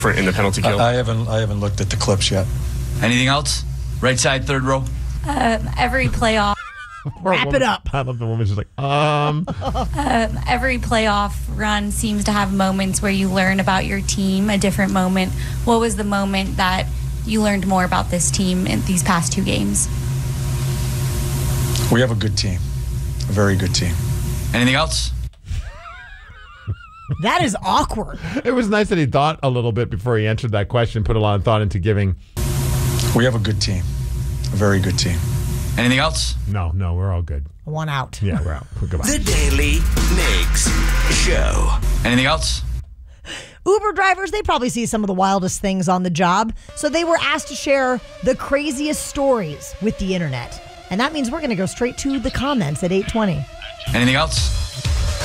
in the penalty kill. I haven't looked at the clips yet. Anything else? Right side, third row. Every playoff. Wrap it up. I love the woman. She's like, Every playoff run seems to have moments where you learn about your team, a different moment. What was the moment that you learned more about this team in these past 2 games? We have a good team, a very good team. Anything else? That is awkward. It was nice that he thought a little bit before he answered that question, put a lot of thought into giving. We have a good team, a very good team. Anything else? No, we're all good. One out. Yeah, we're out. Goodbye. The Daily Migs Show. Anything else? Uber drivers, they probably see some of the wildest things on the job, so they were asked to share the craziest stories with the internet. And that means we're going to go straight to the comments at 8:20. Anything else?